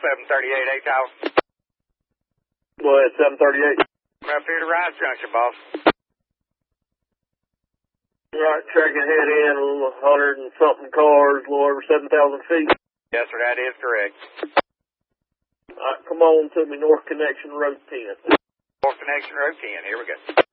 738, 8 Tower. Go ahead, 738. Up here to Rice Junction, boss. Right, tracking head in, 100 and something cars, a little over 7,000 feet. Yes, sir, that is correct. All right, come on to me, North Connection, Road 10. North Connection, Road 10, here we go.